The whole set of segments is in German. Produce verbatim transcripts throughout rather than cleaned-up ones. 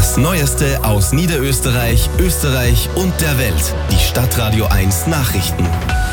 Das Neueste aus Niederösterreich, Österreich und der Welt. Die Stadtradio eins Nachrichten.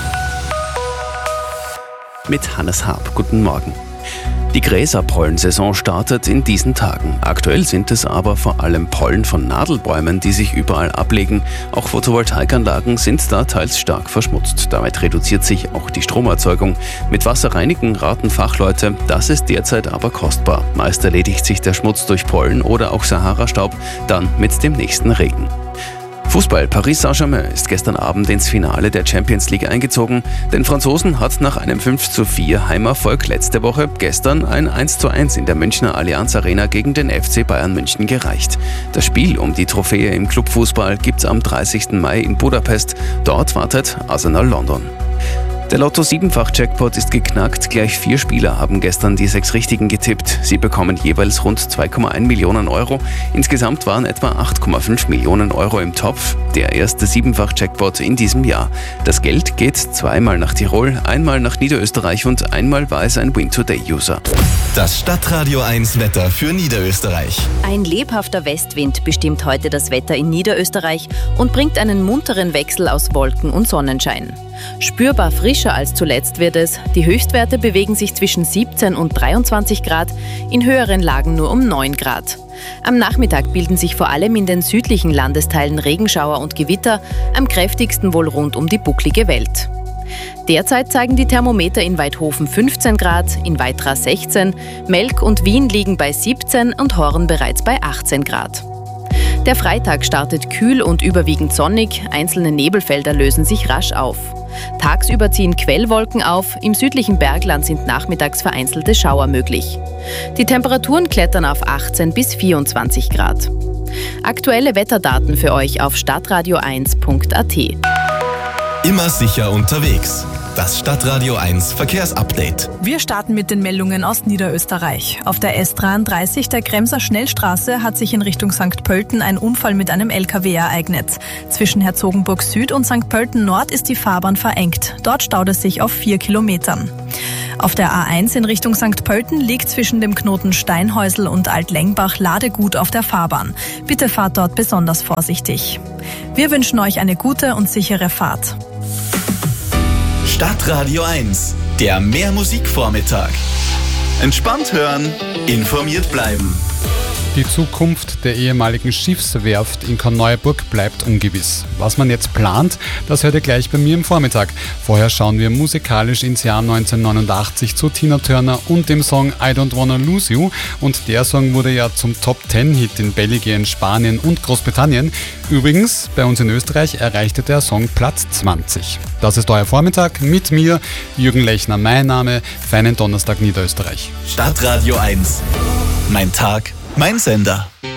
Mit Hannes Haab. Guten Morgen. Die Gräserpollensaison startet in diesen Tagen. Aktuell sind es aber vor allem Pollen von Nadelbäumen, die sich überall ablegen. Auch Photovoltaikanlagen sind da teils stark verschmutzt. Damit reduziert sich auch die Stromerzeugung. Mit Wasser reinigen raten Fachleute, das ist derzeit aber kostbar. Meist erledigt sich der Schmutz durch Pollen oder auch Sahara-Staub dann mit dem nächsten Regen. Fußball. Paris Saint-Germain ist gestern Abend ins Finale der Champions League eingezogen. Den Franzosen hat nach einem fünf zu vier Heimerfolg letzte Woche gestern ein eins zu eins in der Münchner Allianz Arena gegen den F C Bayern München gereicht. Das Spiel um die Trophäe im Clubfußball gibt's am dreißigsten Mai in Budapest. Dort wartet Arsenal London. Der Lotto sieben-fach Jackpot ist geknackt. Gleich vier Spieler haben gestern die sechs Richtigen getippt. Sie bekommen jeweils rund zwei Komma eins Millionen Euro. Insgesamt waren etwa acht Komma fünf Millionen Euro im Topf. Der erste sieben-fach Jackpot in diesem Jahr. Das Geld geht zweimal nach Tirol, einmal nach Niederösterreich und einmal war es ein Win-Today-User. Das Stadtradio eins Wetter für Niederösterreich. Ein lebhafter Westwind bestimmt heute das Wetter in Niederösterreich und bringt einen munteren Wechsel aus Wolken und Sonnenschein. Spürbar frischer als zuletzt wird es. Die Höchstwerte bewegen sich zwischen siebzehn und dreiundzwanzig Grad, in höheren Lagen nur um neun Grad. Am Nachmittag bilden sich vor allem in den südlichen Landesteilen Regenschauer und Gewitter, am kräftigsten wohl rund um die bucklige Welt. Derzeit zeigen die Thermometer in Weidhofen fünfzehn Grad, in Weitra sechzehn, Melk und Wien liegen bei siebzehn und Horn bereits bei achtzehn Grad. Der Freitag startet kühl und überwiegend sonnig, einzelne Nebelfelder lösen sich rasch auf. Tagsüber ziehen Quellwolken auf, im südlichen Bergland sind nachmittags vereinzelte Schauer möglich. Die Temperaturen klettern auf achtzehn bis vierundzwanzig Grad. Aktuelle Wetterdaten für euch auf stadtradio eins punkt a t. Immer sicher unterwegs. Das Stadtradio eins Verkehrsupdate. Wir starten mit den Meldungen aus Niederösterreich. Auf der S dreiunddreißig der Kremser Schnellstraße hat sich in Richtung Sankt Pölten ein Unfall mit einem L K W ereignet. Zwischen Herzogenburg Süd und Sankt Pölten Nord ist die Fahrbahn verengt. Dort staut es sich auf vier Kilometern. Auf der A eins in Richtung Sankt Pölten liegt zwischen dem Knoten Steinhäusl und Altlengbach Ladegut auf der Fahrbahn. Bitte fahrt dort besonders vorsichtig. Wir wünschen euch eine gute und sichere Fahrt. Stadtradio eins, der Mehrmusikvormittag. Entspannt hören, informiert bleiben. Die Zukunft der ehemaligen Schiffswerft in Korneuburg bleibt ungewiss. Was man jetzt plant, das hört ihr gleich bei mir im Vormittag. Vorher schauen wir musikalisch ins Jahr neunzehnhundertneunundachtzig zu Tina Turner und dem Song I Don't Wanna Lose You. Und der Song wurde ja zum Top-Ten-Hit in Belgien, Spanien und Großbritannien. Übrigens, bei uns in Österreich erreichte der Song Platz zwanzig. Das ist euer Vormittag mit mir, Jürgen Lechner, mein Name. Feinen Donnerstag Niederösterreich. Stadtradio eins, mein Tag, mein Sender.